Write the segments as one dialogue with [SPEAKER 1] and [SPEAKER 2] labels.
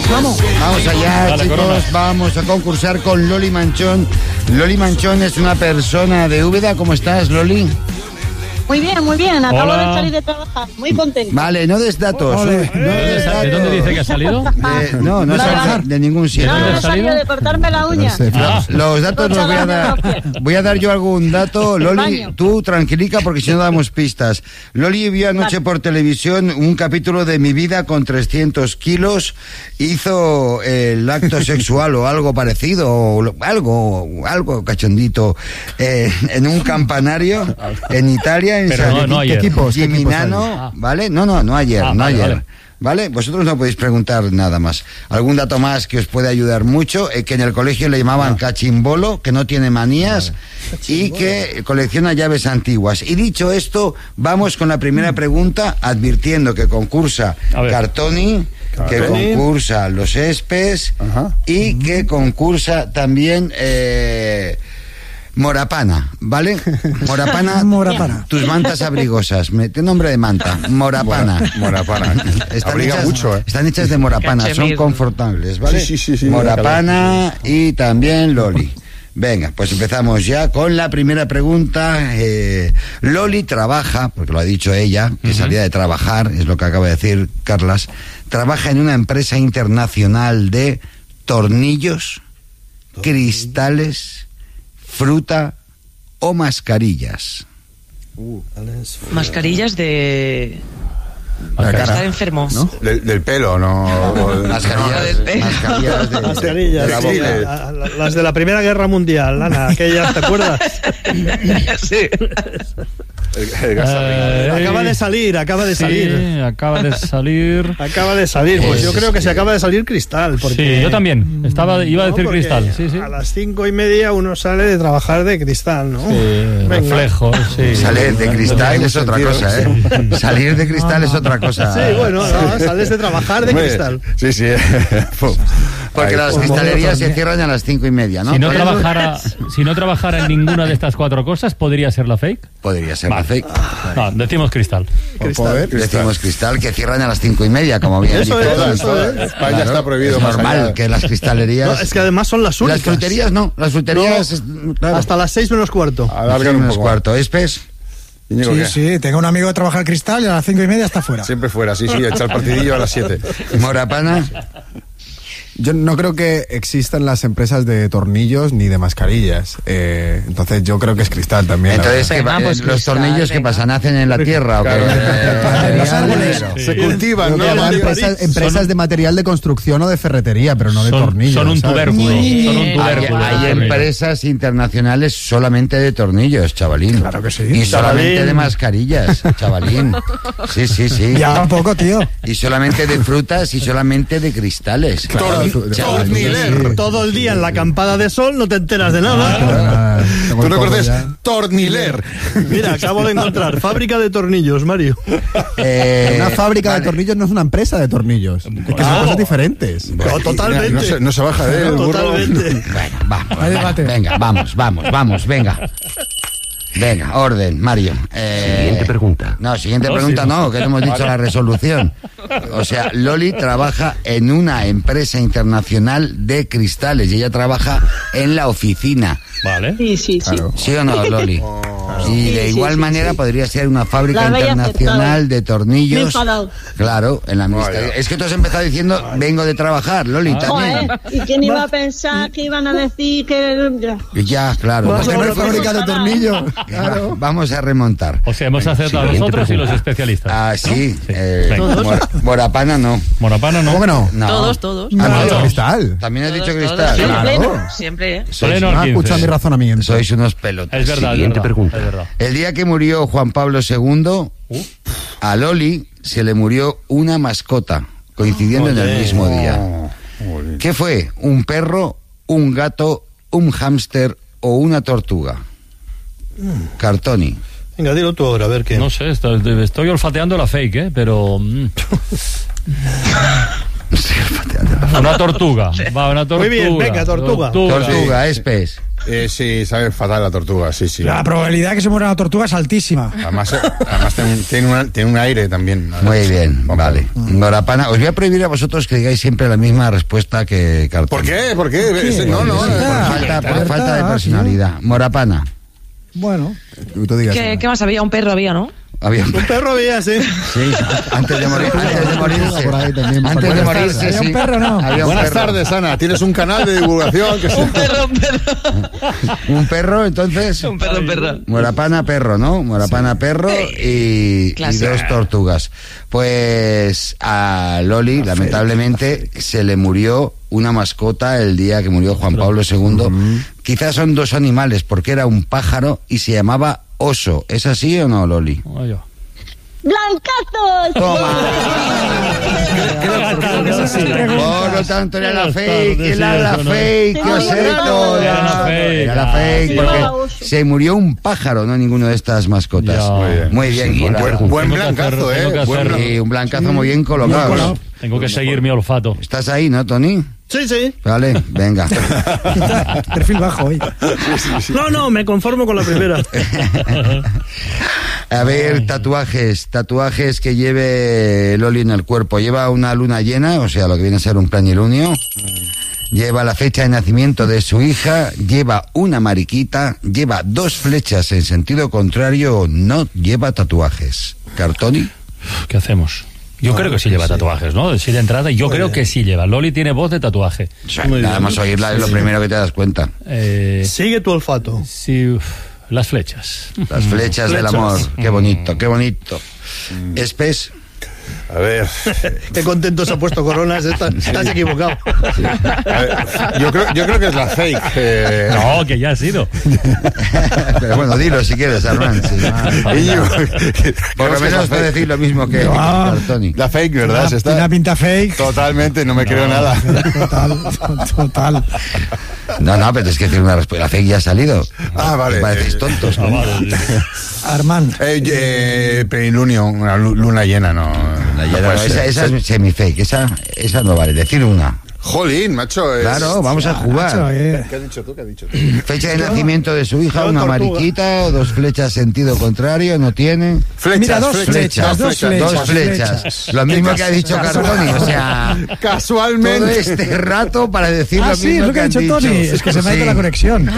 [SPEAKER 1] Vamos allá,
[SPEAKER 2] dale,
[SPEAKER 1] chicos.
[SPEAKER 2] Corona.
[SPEAKER 1] Vamos a concursar con Loli Manchón. Loli Manchón es una persona de Úbeda. ¿Cómo estás, Loli?
[SPEAKER 3] Muy bien. Acabo
[SPEAKER 2] Hola.
[SPEAKER 3] de salir de trabajar. Muy contenta.
[SPEAKER 1] Vale, no des datos. No des datos.
[SPEAKER 2] ¿De dónde dice que ha salido?
[SPEAKER 1] No
[SPEAKER 3] Vale,
[SPEAKER 1] salido
[SPEAKER 3] vale.
[SPEAKER 1] de ningún sitio.
[SPEAKER 2] dónde
[SPEAKER 3] No,
[SPEAKER 2] has
[SPEAKER 3] no salía
[SPEAKER 2] salido?
[SPEAKER 3] de cortarme la uña.
[SPEAKER 1] Los datos los voy a dar. Voy a dar yo algún dato. Loli,
[SPEAKER 3] Baño.
[SPEAKER 1] tú tranquilica porque si no damos pistas. Loli vio anoche por televisión un capítulo de Mi vida con 300 kilos. Hizo el acto sexual o algo parecido, o algo cachondito, en un campanario en Italia, en
[SPEAKER 2] Pero no ayer.
[SPEAKER 1] Giminano, ¿vale? No ayer, no
[SPEAKER 2] vale,
[SPEAKER 1] ayer.
[SPEAKER 2] vale.
[SPEAKER 1] ¿Vale? Vosotros no podéis preguntar nada más. Algún dato más que os puede ayudar mucho, que en el colegio le llamaban cachimbolo, que no tiene manías y que colecciona llaves antiguas. Y dicho esto, vamos con la primera pregunta, advirtiendo que concursa
[SPEAKER 2] A ver.
[SPEAKER 1] Cartoni, que concursa Los Espes y que concursa también Morapana, ¿vale? Morapana. Tus mantas abrigosas. ¿Qué nombre de manta? Morapana.
[SPEAKER 4] Morapana. Abriga mucho, ¿eh?
[SPEAKER 1] Están hechas de morapana, son
[SPEAKER 5] Cachemir.
[SPEAKER 1] confortables, ¿vale?
[SPEAKER 4] Sí.
[SPEAKER 1] Morapana y también Loli. Venga, pues empezamos ya con la primera pregunta. Loli trabaja, porque lo ha dicho ella, que salía de trabajar, es lo que acaba de decir Carlas, trabaja en una empresa internacional de tornillos, cristales, fruta o mascarillas.
[SPEAKER 5] Mascarillas de...
[SPEAKER 4] La cara,
[SPEAKER 5] estar enfermo.
[SPEAKER 4] ¿no? Del pelo, ¿no?
[SPEAKER 1] Mascarillas de
[SPEAKER 6] Mascarillas,
[SPEAKER 1] la
[SPEAKER 6] sí,
[SPEAKER 1] boca.
[SPEAKER 6] las de la Primera Guerra Mundial, Ana, aquellas, ¿te acuerdas?
[SPEAKER 5] Sí.
[SPEAKER 4] El gas
[SPEAKER 6] Acaba de salir.
[SPEAKER 2] Acaba de salir.
[SPEAKER 6] Acaba de salir, pues yo creo que se acaba de salir Cristal. Porque...
[SPEAKER 2] Sí, yo también. Iba a decir
[SPEAKER 6] porque
[SPEAKER 2] Cristal. Sí.
[SPEAKER 6] A las 5:30 uno sale de trabajar de Cristal, ¿no?
[SPEAKER 2] Reflejo, sí.
[SPEAKER 1] Salir de cristal es otra cosa, ¿eh? Salir de cristal es otra cosa.
[SPEAKER 6] Sí, bueno, no, sales de trabajar de Cristal.
[SPEAKER 4] Sí.
[SPEAKER 1] Porque las cristalerías se cierran a las 5:30, ¿no?
[SPEAKER 2] Si no trabajara en ninguna de estas cuatro cosas, ¿podría ser la fake?
[SPEAKER 1] Podría ser la fake.
[SPEAKER 2] No, decimos Cristal.
[SPEAKER 1] Decimos cristal que cierran a las 5:30, como bien
[SPEAKER 6] Eso
[SPEAKER 1] dice.
[SPEAKER 6] es, eso es.
[SPEAKER 4] España está prohibido
[SPEAKER 1] Es
[SPEAKER 4] más
[SPEAKER 1] normal
[SPEAKER 4] allá.
[SPEAKER 1] que las cristalerías.
[SPEAKER 6] No, es que además son las únicas.
[SPEAKER 1] Las fruterías no, las fruterías. Claro.
[SPEAKER 6] Hasta las 6:15.
[SPEAKER 4] Alargan un
[SPEAKER 1] menos
[SPEAKER 4] poco.
[SPEAKER 1] cuarto. ¿Espes?
[SPEAKER 4] Íñigo, ¿qué?
[SPEAKER 7] Sí, tengo un amigo que trabaja en Cristal y a las 5:30 está fuera.
[SPEAKER 4] Siempre fuera, sí, echa el partidillo a las 7.
[SPEAKER 1] Morapana.
[SPEAKER 8] Yo no creo que existan las empresas de tornillos ni de mascarillas. Entonces yo creo que es Cristal también.
[SPEAKER 1] Entonces, ¿qué
[SPEAKER 5] Venga, pues
[SPEAKER 1] los
[SPEAKER 5] cristal,
[SPEAKER 1] tornillos que
[SPEAKER 5] venga.
[SPEAKER 1] pasan? ¿Nacen en la tierra o qué?
[SPEAKER 8] En los árboles.
[SPEAKER 4] Se cultivan,
[SPEAKER 8] Creo que
[SPEAKER 4] ¿no?
[SPEAKER 8] habrá empresas de material de construcción o de ferretería, pero no de tornillos.
[SPEAKER 2] Son un
[SPEAKER 8] ¿sabes?
[SPEAKER 2] tubérculo. Son un tubérculo.
[SPEAKER 1] Hay empresas internacionales solamente de tornillos, chavalín.
[SPEAKER 7] Claro que sí.
[SPEAKER 1] Y solamente de mascarillas, chavalín. Sí.
[SPEAKER 7] Ya un poco, tío.
[SPEAKER 1] Y solamente de frutas y solamente de cristales. Chavalín.
[SPEAKER 6] Todo el día en la acampada de sol no te enteras de nada.
[SPEAKER 8] Tengo
[SPEAKER 4] ¿Tú
[SPEAKER 8] el
[SPEAKER 4] no
[SPEAKER 8] coco
[SPEAKER 4] conoces?
[SPEAKER 8] ya.
[SPEAKER 4] Torniler.
[SPEAKER 6] Mira, acabo de encontrar fábrica de tornillos, Mario.
[SPEAKER 8] Una fábrica de tornillos no es una empresa de tornillos. Es que son cosas diferentes.
[SPEAKER 6] No, totalmente.
[SPEAKER 4] No se baja de él, el burro.
[SPEAKER 6] Totalmente.
[SPEAKER 1] Bueno, vamos, venga. Venga, orden, Mario.
[SPEAKER 9] Siguiente pregunta.
[SPEAKER 1] No, siguiente pregunta no, que no hemos dicho la resolución. O sea, Loli trabaja en una empresa internacional de cristales y ella trabaja en la oficina.
[SPEAKER 2] Vale.
[SPEAKER 3] Sí.
[SPEAKER 8] Claro.
[SPEAKER 1] ¿Sí o no, Loli? Y de
[SPEAKER 3] Sí,
[SPEAKER 1] igual
[SPEAKER 3] sí,
[SPEAKER 1] manera
[SPEAKER 3] sí.
[SPEAKER 1] podría ser una fábrica
[SPEAKER 3] La habéis
[SPEAKER 1] internacional
[SPEAKER 3] acertado.
[SPEAKER 1] de
[SPEAKER 3] Me he
[SPEAKER 1] tornillos.
[SPEAKER 3] enfadado.
[SPEAKER 1] Claro, en la ministerio. Es que tú has empezado diciendo, vengo de trabajar, Loli, también.
[SPEAKER 3] Joder, ¿y quién iba a pensar que iban a decir que...?
[SPEAKER 1] Ya, claro.
[SPEAKER 8] Porque no es fábrica de tornillos.
[SPEAKER 1] Claro. Vamos a remontar.
[SPEAKER 2] O sea, hemos acertado
[SPEAKER 9] Siguiente
[SPEAKER 2] nosotros y los
[SPEAKER 9] pregunta.
[SPEAKER 2] especialistas.
[SPEAKER 1] Ah, sí.
[SPEAKER 2] Venga.
[SPEAKER 1] Morapana no.
[SPEAKER 2] Morapana no.
[SPEAKER 8] ¿Cómo que no?
[SPEAKER 1] No.
[SPEAKER 5] Todos.
[SPEAKER 1] Ah,
[SPEAKER 8] No,
[SPEAKER 1] no.
[SPEAKER 8] Cristal.
[SPEAKER 1] También has dicho
[SPEAKER 5] Todos.
[SPEAKER 1] cristal.
[SPEAKER 5] Siempre,
[SPEAKER 8] Claro.
[SPEAKER 5] siempre, ¿eh?
[SPEAKER 2] Pleno
[SPEAKER 8] No has
[SPEAKER 2] 15.
[SPEAKER 8] escuchado mi razonamiento.
[SPEAKER 1] Sois unos pelotas.
[SPEAKER 2] Es verdad,
[SPEAKER 9] Siguiente pregunta.
[SPEAKER 2] es verdad.
[SPEAKER 1] El día que murió Juan Pablo II, a Loli se le murió una mascota, coincidiendo en el mismo día. ¿Qué fue? ¿Un perro, un gato, un hámster o una tortuga? Cartoni.
[SPEAKER 6] Venga, dilo tú ahora, a ver qué.
[SPEAKER 2] No sé, estoy olfateando la fake, pero... Una tortuga. Va, una tortuga.
[SPEAKER 6] Muy bien, venga, tortuga.
[SPEAKER 1] Tortuga, Espes.
[SPEAKER 4] Sí, sabe fatal la tortuga, sí.
[SPEAKER 7] La probabilidad de que se muera una tortuga es altísima.
[SPEAKER 4] Además tiene un aire también.
[SPEAKER 1] Muy bien, vale. Morapana, os voy a prohibir a vosotros que digáis siempre la misma respuesta que Cartón.
[SPEAKER 4] ¿Por qué? No.
[SPEAKER 1] Por falta de personalidad. Morapana.
[SPEAKER 7] Bueno.
[SPEAKER 8] Tú digas.
[SPEAKER 5] ¿Qué más había? Un perro había, ¿no?
[SPEAKER 1] Había
[SPEAKER 6] Un perro había, sí.
[SPEAKER 1] Sí, antes de morirse.
[SPEAKER 8] Por ahí también.
[SPEAKER 1] Antes de morirse,
[SPEAKER 7] ¿Había un
[SPEAKER 1] sí.
[SPEAKER 7] perro, no?
[SPEAKER 1] Había un
[SPEAKER 4] Buenas
[SPEAKER 1] perro.
[SPEAKER 4] tardes, Ana. Tienes un canal de divulgación que se...
[SPEAKER 5] Un perro.
[SPEAKER 1] Un perro, entonces.
[SPEAKER 5] Un perro.
[SPEAKER 1] Morapana, perro, ¿no? Morapana, perro y
[SPEAKER 5] Clásico.
[SPEAKER 1] 2 tortugas. Pues a Loli, lamentablemente, se le murió una mascota el día que murió Juan Pablo II. Quizás son 2 animales, porque era un pájaro y se llamaba oso. ¿Es así o no, Loli?
[SPEAKER 2] Oye.
[SPEAKER 3] ¡Blancazos!
[SPEAKER 2] Creo que es así.
[SPEAKER 1] Por lo tanto, era la fake,
[SPEAKER 2] Sí,
[SPEAKER 1] era la
[SPEAKER 2] eso no.
[SPEAKER 1] fake, que os he hecho.
[SPEAKER 2] Era la fake.
[SPEAKER 1] Era la fake,
[SPEAKER 3] Sí,
[SPEAKER 1] porque
[SPEAKER 3] oso.
[SPEAKER 1] se murió un pájaro, no ninguno de estas mascotas.
[SPEAKER 2] Ya.
[SPEAKER 1] Muy bien.
[SPEAKER 4] Sí,
[SPEAKER 1] y la-
[SPEAKER 4] buen
[SPEAKER 2] Tengo que
[SPEAKER 4] blancazo,
[SPEAKER 2] hacer- tengo que
[SPEAKER 4] Buen
[SPEAKER 2] hacer-
[SPEAKER 4] blancazo.
[SPEAKER 1] y un blancazo muy bien colocado.
[SPEAKER 2] Tengo que seguir mi olfato.
[SPEAKER 1] ¿Estás ahí, no, Tony?
[SPEAKER 6] Sí.
[SPEAKER 1] Vale, venga.
[SPEAKER 7] Perfil bajo hoy.
[SPEAKER 6] No, me conformo con la primera.
[SPEAKER 1] A ver, tatuajes que lleve Loli en el cuerpo. Lleva una luna llena, o sea, lo que viene a ser un planilunio. Lleva la fecha de nacimiento de su hija, lleva una mariquita, lleva 2 flechas en sentido contrario, no lleva tatuajes. ¿Cartoni?
[SPEAKER 2] ¿Qué hacemos? Yo creo que sí lleva tatuajes, ¿no? Sí, de entrada, yo creo que sí lleva. Loli tiene voz de tatuaje.
[SPEAKER 1] Nada más oírla es lo primero que te das cuenta.
[SPEAKER 6] Sigue tu olfato.
[SPEAKER 2] Sí, las flechas.
[SPEAKER 1] Las flechas del amor. Qué bonito, qué bonito. Espes.
[SPEAKER 4] A ver,
[SPEAKER 6] Qué contento se ha puesto Coronas. Estás equivocado.
[SPEAKER 4] a ver, yo creo que es la fake.
[SPEAKER 2] No, que ya ha sido.
[SPEAKER 1] Pero bueno, dilo si quieres, Armand. Sí.
[SPEAKER 4] Íñigo,
[SPEAKER 1] Por lo menos puedo decir lo mismo que Cartoni.
[SPEAKER 4] La fake, ¿verdad? Se
[SPEAKER 7] Tiene una
[SPEAKER 4] está...
[SPEAKER 7] pinta fake.
[SPEAKER 4] Totalmente, no me creo nada.
[SPEAKER 7] Total.
[SPEAKER 1] No, pero es que decir una respuesta. La fake ya ha salido.
[SPEAKER 4] Ah, vale.
[SPEAKER 1] Parecéis tontos.
[SPEAKER 2] Ah,
[SPEAKER 1] ¿no?
[SPEAKER 2] vale.
[SPEAKER 7] Armand.
[SPEAKER 4] Plenilunio, una luna llena, no.
[SPEAKER 1] La
[SPEAKER 4] no
[SPEAKER 1] llena,
[SPEAKER 4] puede
[SPEAKER 1] no,
[SPEAKER 4] ser.
[SPEAKER 1] esa es semi-fake. Esa no vale. Decir una.
[SPEAKER 4] Jolín, macho.
[SPEAKER 1] Claro, vamos a
[SPEAKER 7] Nacho,
[SPEAKER 1] jugar.
[SPEAKER 4] ¿Qué has dicho tú?
[SPEAKER 1] Fecha de nacimiento de su hija,
[SPEAKER 6] Yo,
[SPEAKER 1] una
[SPEAKER 6] tortuga.
[SPEAKER 1] mariquita o 2 flechas sentido contrario, no tiene.
[SPEAKER 4] Flechas,
[SPEAKER 7] Mira, 2 flechas. 2 flechas.
[SPEAKER 1] 2 flechas. Lo mismo que ha dicho Cartoni. O sea, todo
[SPEAKER 4] Casualmente.
[SPEAKER 1] este rato para decir lo
[SPEAKER 7] Sí,
[SPEAKER 1] mismo
[SPEAKER 7] es lo que ha
[SPEAKER 1] han
[SPEAKER 7] dicho Tony. Es que se me ha ido la conexión.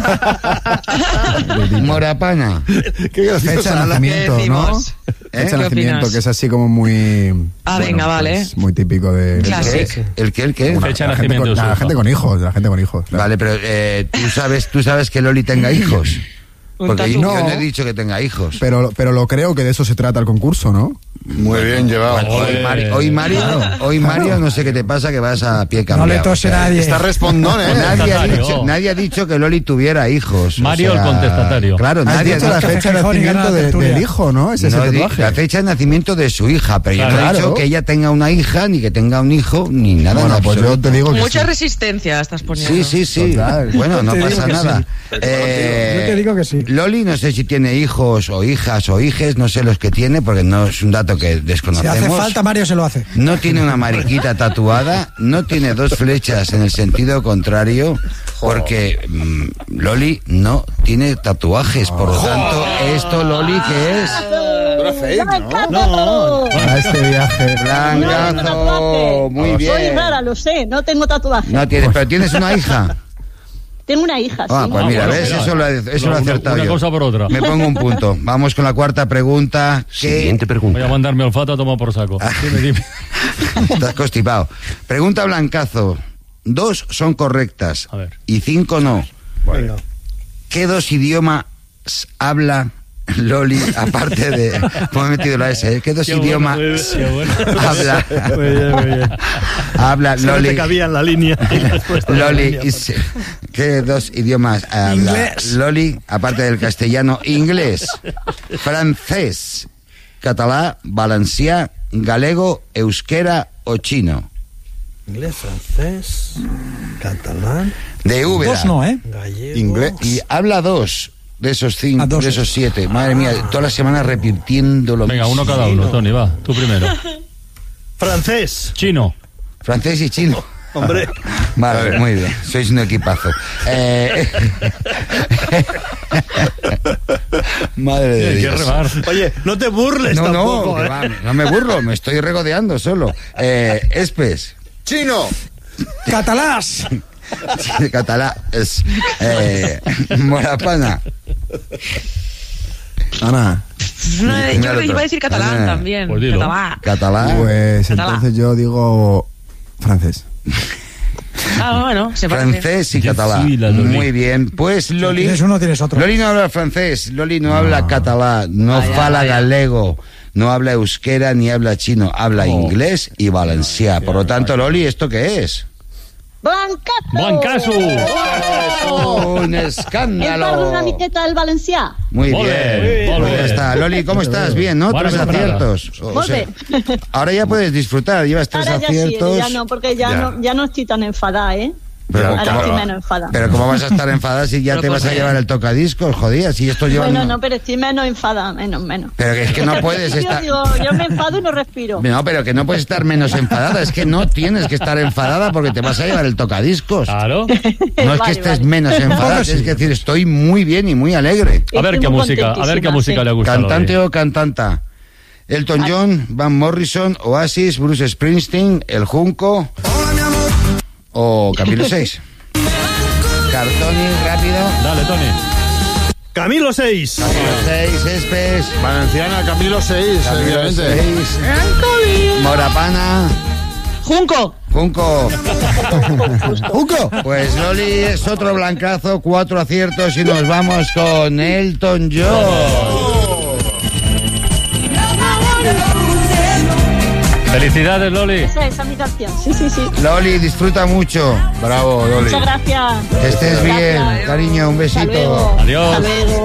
[SPEAKER 1] Morapana.
[SPEAKER 4] Qué gracioso.
[SPEAKER 8] Fecha de
[SPEAKER 5] ¿Qué
[SPEAKER 8] nacimiento, ¿no?
[SPEAKER 5] decimos?
[SPEAKER 8] Fecha de
[SPEAKER 5] ¿Qué
[SPEAKER 8] nacimiento,
[SPEAKER 5] opinas?
[SPEAKER 8] que es así como muy...
[SPEAKER 5] Venga, vale.
[SPEAKER 8] Muy típico de...
[SPEAKER 5] Clásico.
[SPEAKER 1] ¿El qué?
[SPEAKER 8] Bueno,
[SPEAKER 2] Fecha de
[SPEAKER 8] la gente
[SPEAKER 2] nacimiento de su
[SPEAKER 8] la
[SPEAKER 2] hija.
[SPEAKER 8] gente con hijos, la gente con hijos. claro.
[SPEAKER 1] Vale, pero tú sabes que Loli tenga hijos. Porque yo
[SPEAKER 5] tatu.
[SPEAKER 1] no he dicho que tenga hijos.
[SPEAKER 8] Pero lo creo que de eso se trata el concurso, ¿no?
[SPEAKER 4] Muy bien llevado.
[SPEAKER 1] Hoy Mario, no sé qué te pasa, que vas a pie
[SPEAKER 7] No
[SPEAKER 1] cambiado.
[SPEAKER 7] le tose nadie.
[SPEAKER 4] Está respondón, ¿eh?
[SPEAKER 1] Nadie ha dicho que Loli tuviera hijos.
[SPEAKER 2] Mario, el contestatario.
[SPEAKER 1] Claro,
[SPEAKER 8] Has
[SPEAKER 1] nadie ha
[SPEAKER 8] dicho la
[SPEAKER 1] dicho.
[SPEAKER 8] fecha de
[SPEAKER 7] Gijón y gana
[SPEAKER 8] nacimiento
[SPEAKER 7] la tertulia.
[SPEAKER 8] del hijo, ¿no? Ese es
[SPEAKER 1] No
[SPEAKER 8] el
[SPEAKER 1] di-
[SPEAKER 8] tatuaje.
[SPEAKER 1] la fecha de nacimiento de su hija, pero yo no he
[SPEAKER 8] Claro.
[SPEAKER 1] dicho que ella tenga una hija, ni que tenga un hijo, ni nada.
[SPEAKER 8] Bueno,
[SPEAKER 1] en
[SPEAKER 8] pues yo
[SPEAKER 1] absoluto.
[SPEAKER 8] te digo que
[SPEAKER 5] Mucha
[SPEAKER 8] sí.
[SPEAKER 5] resistencia estás poniendo.
[SPEAKER 1] Sí.
[SPEAKER 8] Total.
[SPEAKER 1] Bueno, no
[SPEAKER 7] Te digo
[SPEAKER 1] pasa
[SPEAKER 7] que
[SPEAKER 1] nada.
[SPEAKER 7] sí. Yo te digo que sí.
[SPEAKER 1] Loli no sé si tiene hijos o hijas o hijes, no sé los que tiene, porque no es un dato que
[SPEAKER 7] Si
[SPEAKER 1] desconocemos.
[SPEAKER 7] hace falta, Mario se lo hace.
[SPEAKER 1] No tiene una mariquita tatuada, no tiene 2 flechas en el sentido contrario, porque Loli no tiene tatuajes. Por lo tanto, esto, Loli, ¿qué es?
[SPEAKER 4] Era fake, ¿no?
[SPEAKER 6] No.
[SPEAKER 8] A este viaje.
[SPEAKER 1] Blancazo, muy
[SPEAKER 3] Soy
[SPEAKER 1] bien.
[SPEAKER 3] rara, lo sé, no tengo tatuaje.
[SPEAKER 1] No tienes, pero tienes una hija.
[SPEAKER 3] Tengo una hija,
[SPEAKER 1] Ah,
[SPEAKER 3] sí.
[SPEAKER 1] pues mira,
[SPEAKER 2] bueno,
[SPEAKER 1] ¿ves?
[SPEAKER 2] mira.
[SPEAKER 1] Eso lo he acertado
[SPEAKER 2] Una
[SPEAKER 1] yo.
[SPEAKER 2] cosa por otra.
[SPEAKER 1] Me pongo un punto. Vamos con la 4ª pregunta.
[SPEAKER 9] Siguiente pregunta.
[SPEAKER 2] Voy a mandar mi olfato a tomar por saco. Dime.
[SPEAKER 1] Estás constipado. Pregunta Blancazo. 2 son correctas
[SPEAKER 2] A ver.
[SPEAKER 1] y 5 no.
[SPEAKER 6] Venga.
[SPEAKER 1] ¿Qué 2 idiomas habla Loli, aparte de... ¿Cómo he metido la S? ¿Qué 2
[SPEAKER 2] Qué bueno,
[SPEAKER 1] idiomas
[SPEAKER 2] muy bien, qué bueno.
[SPEAKER 1] habla?
[SPEAKER 6] Muy bien.
[SPEAKER 1] Habla
[SPEAKER 6] Se no
[SPEAKER 1] Loli.
[SPEAKER 6] te cabía en la línea. Y la respuesta en la
[SPEAKER 1] Loli,
[SPEAKER 6] línea.
[SPEAKER 1] ¿qué 2 idiomas habla
[SPEAKER 7] Inglés.
[SPEAKER 1] Loli, aparte del castellano? Inglés, francés, catalá, valencià, galego, euskera o chino.
[SPEAKER 6] Inglés, francés, catalán,
[SPEAKER 1] De Úbeda.
[SPEAKER 7] 2 no, ¿eh?
[SPEAKER 6] gallego.
[SPEAKER 4] Inglés.
[SPEAKER 1] Y habla 2 de esos 5,
[SPEAKER 7] Ah, 2.
[SPEAKER 1] de esos 7. Madre mía, todas las semanas repitiendo lo
[SPEAKER 2] Venga,
[SPEAKER 1] mismo.
[SPEAKER 2] uno cada uno, Tony, va. Tú primero.
[SPEAKER 6] Francés.
[SPEAKER 2] Chino.
[SPEAKER 1] Francés y chino.
[SPEAKER 6] Hombre.
[SPEAKER 1] Vale, muy bien. Sois un equipazo. Madre de
[SPEAKER 2] Qué
[SPEAKER 1] Dios.
[SPEAKER 2] remar.
[SPEAKER 6] Oye, no te burles tampoco,
[SPEAKER 1] que
[SPEAKER 6] ¿eh?
[SPEAKER 1] va, no me burlo, me estoy regodeando solo. Espes.
[SPEAKER 4] ¡Chino!
[SPEAKER 7] Catalás.
[SPEAKER 1] Catalá es Morapana.
[SPEAKER 8] Ana,
[SPEAKER 5] No, yo creo que iba a decir catalán
[SPEAKER 1] Ana.
[SPEAKER 5] también.
[SPEAKER 2] Pues dilo.
[SPEAKER 5] Catalán.
[SPEAKER 1] Catalá.
[SPEAKER 8] pues
[SPEAKER 5] Catalá.
[SPEAKER 8] entonces yo digo francés.
[SPEAKER 5] Ah, bueno, se parece.
[SPEAKER 1] Francés y
[SPEAKER 2] Qué
[SPEAKER 1] catalá.
[SPEAKER 2] fila, Loli.
[SPEAKER 1] Muy bien. Pues Loli.
[SPEAKER 7] Tienes uno, tienes otro.
[SPEAKER 1] Loli no habla francés, Loli no habla catalá, no fala galego, no habla euskera ni habla chino, habla inglés y valencià. Por lo tanto, Loli, ¿esto qué es?
[SPEAKER 3] ¡Blancazo!
[SPEAKER 2] ¡Blancazo!
[SPEAKER 1] Un
[SPEAKER 3] Em
[SPEAKER 1] escándalo.
[SPEAKER 3] parlo una miqueta del valencià.
[SPEAKER 1] Muy
[SPEAKER 2] Molt
[SPEAKER 1] bien.
[SPEAKER 2] bé, molt
[SPEAKER 1] Pues ya
[SPEAKER 2] bé.
[SPEAKER 1] está. Loli, ¿cómo estás? Bien, ¿no?
[SPEAKER 2] Buena
[SPEAKER 1] Tres
[SPEAKER 2] temporada.
[SPEAKER 1] aciertos.
[SPEAKER 3] Molt bé.
[SPEAKER 1] Ahora ya puedes disfrutar, llevas tres
[SPEAKER 3] Ahora ya sí,
[SPEAKER 1] aciertos.
[SPEAKER 3] ya no, porque ya no estoy tan enfadada, ¿eh?
[SPEAKER 1] Pero,
[SPEAKER 3] Ahora
[SPEAKER 1] ¿cómo,
[SPEAKER 3] estoy menos enfadada.
[SPEAKER 1] pero ¿cómo vas a estar enfadada si ya
[SPEAKER 5] Pero
[SPEAKER 1] te
[SPEAKER 5] ¿por
[SPEAKER 1] vas a
[SPEAKER 5] qué?
[SPEAKER 1] llevar el tocadiscos? Jodía, si esto lleva...
[SPEAKER 3] Bueno, no, pero estoy menos enfadada, menos.
[SPEAKER 1] Pero que es que no puedes
[SPEAKER 3] Yo
[SPEAKER 1] estar...
[SPEAKER 3] digo, yo me enfado y no respiro.
[SPEAKER 1] No, pero que no puedes estar menos enfadada. Es que no tienes que estar enfadada porque te vas a llevar el tocadiscos.
[SPEAKER 2] Claro.
[SPEAKER 1] No es
[SPEAKER 3] Vale,
[SPEAKER 1] que estés
[SPEAKER 3] vale.
[SPEAKER 1] menos enfadada, tienes que decir estoy muy bien y muy alegre.
[SPEAKER 2] A ver
[SPEAKER 3] Estoy
[SPEAKER 2] qué
[SPEAKER 3] muy
[SPEAKER 2] música, a ver qué
[SPEAKER 3] contentísima,
[SPEAKER 2] música
[SPEAKER 3] sí.
[SPEAKER 2] le gusta. a
[SPEAKER 1] ¿Cantante
[SPEAKER 2] Loli.
[SPEAKER 1] o cantanta? Elton John, Van Morrison, Oasis, Bruce Springsteen, El Junco o Camilo 6. Cartoni, rápido.
[SPEAKER 2] Dale, Tony.
[SPEAKER 6] Camilo 6.
[SPEAKER 1] Camilo 6, Espes.
[SPEAKER 4] Valenciana, Camilo 6,
[SPEAKER 1] Camilo
[SPEAKER 4] evidentemente.
[SPEAKER 1] 6. Morapana.
[SPEAKER 5] Junco.
[SPEAKER 1] Junco.
[SPEAKER 7] Hugo.
[SPEAKER 1] Pues Loli es otro blancazo, 4 aciertos y nos vamos con Elton John.
[SPEAKER 2] Felicidades, Loli.
[SPEAKER 3] Esa es mi canción. Sí.
[SPEAKER 1] Loli, disfruta mucho.
[SPEAKER 4] Bravo, Loli.
[SPEAKER 3] Muchas gracias.
[SPEAKER 1] Que estés bien,
[SPEAKER 3] Gracias.
[SPEAKER 1] cariño, un
[SPEAKER 3] Hasta
[SPEAKER 1] besito.
[SPEAKER 3] luego.
[SPEAKER 2] Adiós.
[SPEAKER 3] Hasta luego.